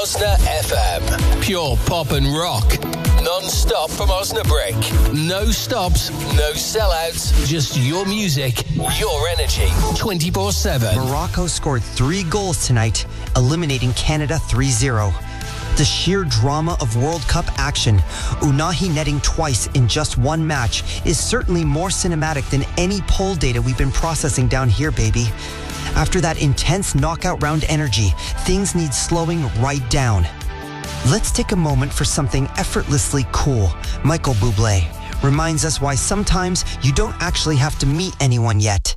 Osna FM. Pure pop and rock. Non-stop from Osnabrück. No stops, no sellouts. Just your music, your energy. 24/7. Morocco scored 3 goals tonight, eliminating Canada 3-0. The sheer drama of World Cup action, Unahi netting twice in just one match, is certainly more cinematic than any poll data we've been processing down here, baby. After that intense knockout round energy, things need slowing right down. Let's take a moment for something effortlessly cool. Michael Bublé reminds us why sometimes you don't actually have to meet anyone yet.